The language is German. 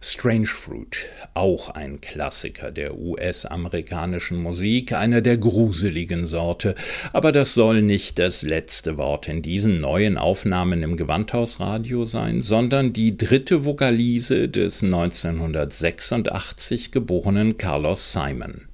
Strange Fruit, auch ein Klassiker der US-amerikanischen Musik, einer der gruseligen Sorte, aber das soll nicht das letzte Wort in diesen neuen Aufnahmen im Gewandhausradio sein, sondern die dritte Vokalise des 1986 geborenen Carlos Simon.